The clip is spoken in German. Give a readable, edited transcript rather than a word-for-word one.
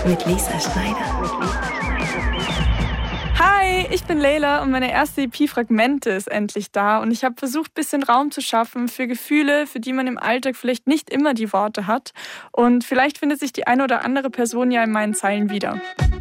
mit Lisa Schneider. Hi, ich bin Leila und meine erste EP Fragmente ist endlich da und ich habe versucht, ein bisschen Raum zu schaffen für Gefühle, für die man im Alltag vielleicht nicht immer die Worte hat und vielleicht findet sich die eine oder andere Person ja in meinen Zeilen wieder.